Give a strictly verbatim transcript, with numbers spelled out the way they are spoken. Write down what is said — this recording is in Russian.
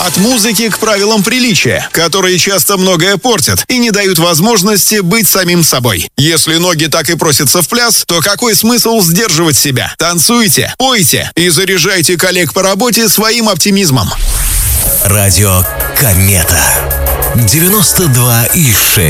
От музыки к правилам приличия, которые часто многое портят и не дают возможности быть самим собой. Если ноги так и просятся в пляс, то какой смысл сдерживать себя? Танцуйте, пойте и заряжайте коллег по работе своим оптимизмом. Радио Комета. девяносто два и шесть.